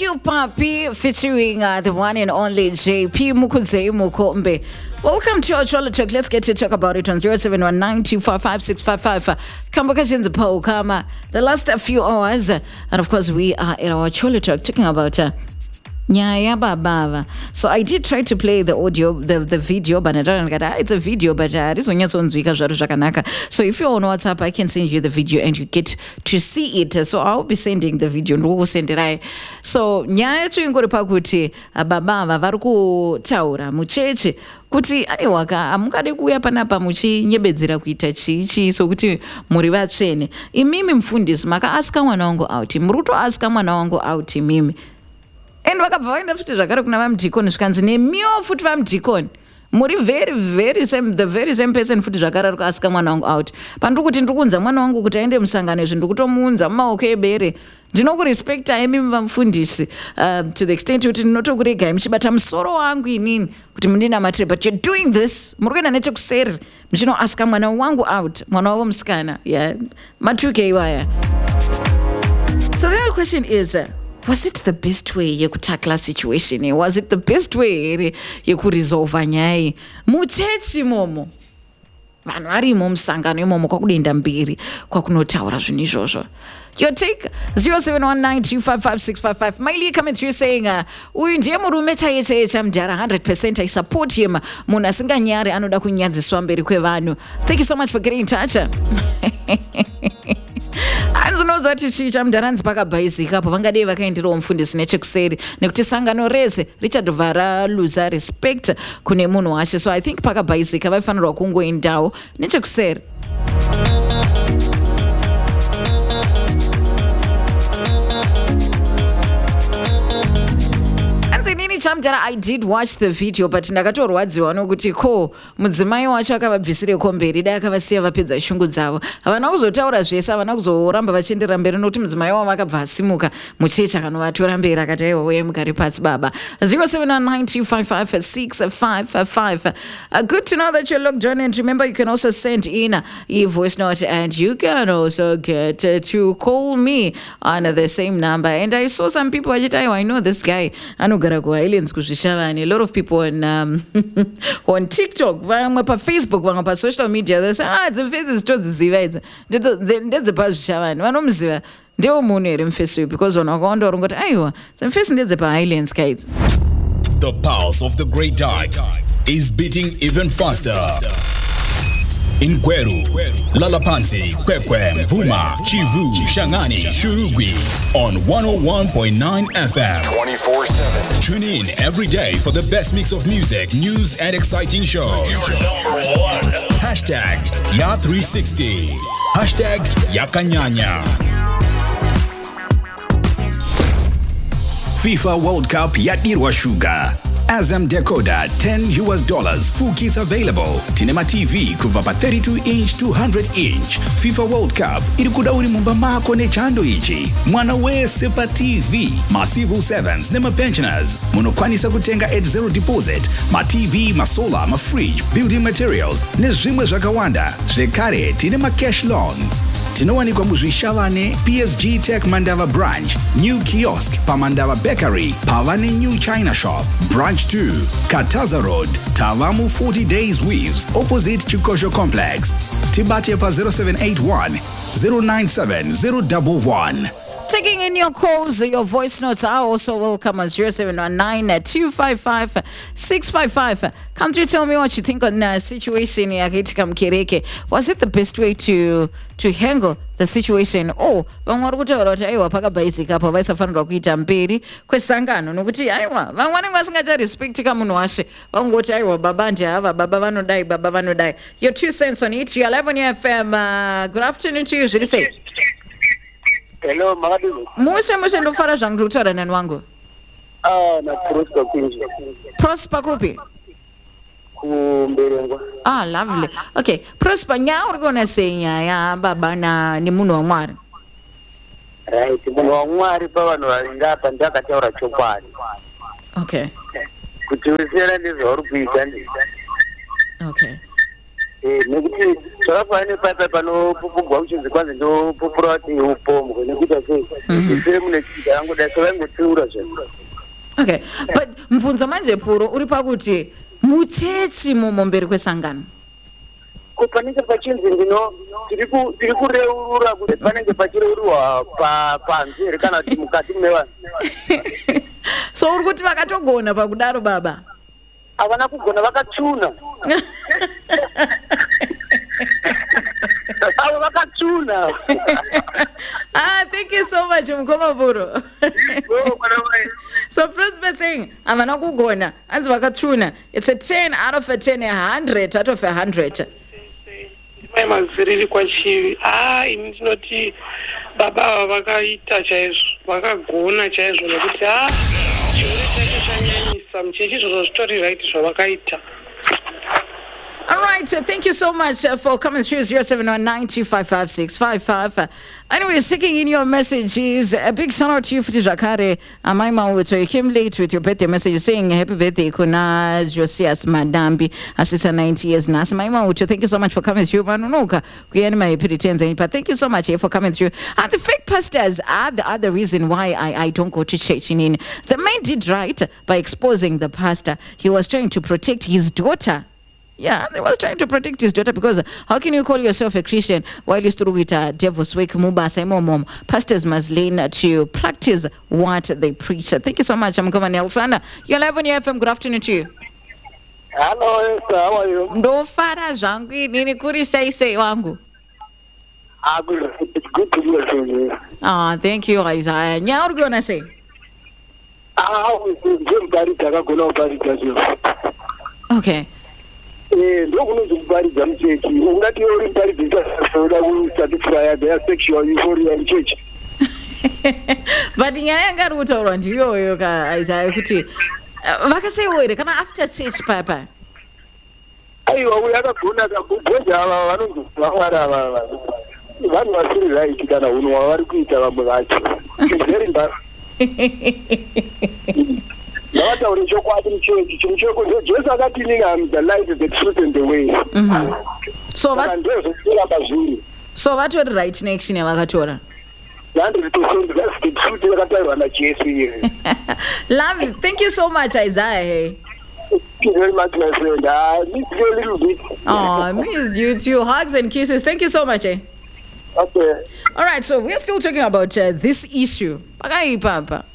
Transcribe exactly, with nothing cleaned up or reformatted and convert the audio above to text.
Rescue Papi featuring uh, the one and only J P Mukuzei Mukombe. Welcome to our Chola Talk. Let's get to talk about it on zero seven one nine two five five six five five. Kambakashin's Paukama. The last few hours, and of course, we are in our Chola Talk talking about. Uh, Nyaya baba. So I did try to play the audio, the, the video, but I don't get it's a video, but uh, so if you're on WhatsApp, I can send you the video and you get to see it. So I'll be sending the video and we'll send it. So nyaya tuingori pakuti baba vari kutaura mucheche kuti aiwaka amungade kuuya panapa muchinyebedzera kuita chichi sokuti muri vatsvene. Imimi mfundisi makaaska mwana wangu out, muri kutoaska mwana wangu out imimi. And vakabva vaenda futi zvakare kuna vamudhikoni zvikanzi nemiwo futi vamudhikoni muri very very same the very same person futi zvakare ari kuaska mwana wangu out. Pandiri kuti ndiri kunza mwana wangu kuti aende musangano izvi ndiri kutomuunza mumaoko ebere. Ndinokurespekta imimi vamufundisi uh, to the extent kuti ndinotokuregai muchibata musoro wangu inini kuti mundinamatire, but you're doing this muri kuenda nechekuseri muchinoaska mwana wangu out, mwana wavo musikana. Yeah, matuke iwaya. So the other question is uh, was it the best way yekutackla situation? Was it the best way yekuresolva nyaya? Muchechi momo vanhu varimo musangano imomo kwakudenda mbiri kwakunotaura zvinhu izvozvo. Your take zero seven one nine two five five six five five. Miley coming through saying uh, uyu ndiye murume chaiye chaiye chamudhara one hundred percent. I support him. Munhu asinganyari anoda kunyadziswa mberi kwevanhu. Thank you so much for getting in touch. Anzononzwa kuti chii chamudhara hanzi pakabhaizika apo vangadei vakaenderawo mufundisi nechekuseri nekuti sangano rese richadobva raluza respect kune munhu washe. So I think pakabhaizika vaifanirwa kungoendawo nechekuseri. I did watch the video, but ndakatorwadziwa nokuti ko mudzimai wacho akavabvisireko mberi dai akavasiya vapedza shungu dzavo. Havana kuzotaura zvese, havana kuzoramba vachienderera mberi nokuti mudzimai wavo akabva asimuka mucheche akanovatora mberi akati aiwa uye mugare pasi baba. zero seven one nine two five five six five five five. Uh, good to know that you're logged on, and remember you can also send in a voice note and you can also get uh, to call me on the same number. And I saw some people wachiti aiwa I know this guy anogara kuislands kuzvishavani. A lot of people on um, on TikTok, vamwe pa Facebook, vamwe pa social media, they say ah dzimfesi todziziva idzi ndedzepa zvishavani. Vanomuziva ndewo munhu here mufesi because vanhu vakawanda vari ngoti aiwa dzimfesi ndedzepa highlands kaidzi. The pulse of the Great Dyke is beating even faster. In Gweru, Lalapanzi, Kwekwe, Vuma, Chivu, Shangani, Shurugwi on one oh one point nine F M. twenty-four seven. Tune in every day for the best mix of music, news, and exciting shows. You're number one. Hashtag Ya three sixty. Hashtag Yakanyanya. FIFA World Cup Yatirwa Sugar. Azam Decoder, ten U S dollars. Full kits available. Tinema T V kuva pa thirty-two inch, two hundred inch. FIFA World Cup irikuda uri mumba mako nechando ichi. Mwana wese pa T V. Ma civil sevens nema pensioners. Munokwanisa kutenga at zero deposit. Ma T V, ma solar, ma fridge, building materials. Nezvimwe zvakawanda. Zvekare tinema cash loans. Tinowanikwa muzvishavane P S G Tech Mandava branch, new kiosk pa Mandava Bakery, Pavane new China shop, branch two, Kataza Road, Tavamu forty days weaves, opposite Chikosho complex. Tibate pa zero seven eight one zero nine seven zero one one. Taking in your calls, your voice notes are also welcome on zero seven one nine two five five six five five. Come through, tell me what you think on the situation. Was it the best way to to handle the situation? Oh, vamwe vari kutaura kuti aiwa pakabhaizika apo vaisafanirwa kuita mberi kwesangano nokuti aiwa vamwe vanenge vasingacharespekti kamunhu washe vangoti aiwa baba ndihava, baba vanodai, baba vanodai. Your two cents on it. You are live on your F M. Uh, good afternoon to you. Zviri sei? Hello, Magadu. Mushe mushe ndofara zvangu kutaura nani wangu. Ah, na Prosper Kunji. Prosper kupi? Kumberengwa. Ah, lovely. Okay, Prosper, nyaya uri kuona sei nyaya baba na ni munhu waMwari? Right, munhu waMwari pa vanhu vari ngapa ndakataura chokwadi. Okay. Kuti usera ndizvo uri kuita ndi. Okay. Eh, nekuti zvakafanira paipa panopupugwa uchinzi kwanzi ndopupura kuti upombwe nekuti sei same nechita yangu dai sevangotsiura zvinhu. Okay, but mvunzo manje Puro uri pakuti muchechi mumo mberi kwesangano ko panenge pachinzi ndino tiri kureurura kuti panenge pachireurwa panzvere kana kuti mukati mevanhu. So uri kuti vakatogona pakudaro baba? Havana kugona, vakatuna. Avo vakatuna. Ah, thank you so much Mukoma Puro. So first best saying havana kugona anzi vakatuna. It's a ten out of a ten, a hundred out of a hundred. Mai maziriri kwachivi. Ah, ini ndinoti baba vakaita chaizvo, vakagona chaizvo nekuti ah chirwere chacho chanyanyisa muchechi izvozvo zvitori right zvavakaita. All right, so thank you so much uh, for coming through zero seven one nine two five five six five five. Uh, anyway, sticking in your messages, a big shout out to you for Jakare. Amai Mauto, you came late with your birthday message saying happy birthday, Kuna Josias Madambi. Ashisa ninety years Nas. Amai Mauto, thank you so much for coming through. Manunoka, my pretends, but thank you so much for coming through. And the fake pastors are the other reason why I, I don't go to church. In the man did right by exposing the pastor. He was trying to protect his daughter. Yeah, he was trying to protect his daughter because how can you call yourself a Christian while you still with a devil's wake mubasa mom? Pastors must learn to practice what they preach. Thank you so much. I'm Ngoma Nelson. You're live on your F M. Good afternoon to you. Hello, Esther. How are you? Ndo fara zvangu nini kuri sei sei wangu. Ah, good. It's good to hear from you. Ah, thank you, Isaiah. Nya uri gonna say? Ah, I'm very tired. Okay. Eh, ndokunozi kuparidza muchechi ungati uri muparidzi unoda kusatisfya their sexual euphoria muchechi. But nyaya yanga ari kutaurwa ndiyoyo ka Isaiah kuti vakaseiwo here kana after church papa. Aiwa uyo akagona kabhoja ava vanonzi vamwari ava vanhu vasiri right kana unhu wavari kuita vamwe vacho. It's very embarrassing. Navataure chokwadi muchechi chimucheko Jesu akati inini am the light, the truth and the way. So Saka ndozvoramba zviri. So vatori right neaction yavakatora. one hundred percent that's the truth yakataurwa naJesu here. Lovely. Thank you so much, Isaiah. Hey. Thank you very much, my friend. I miss you a little bit. Oh, I missed you too. Hugs and kisses. Thank you so much. Eh? Okay. All right, so we're still talking about uh, this issue. Pakai papa.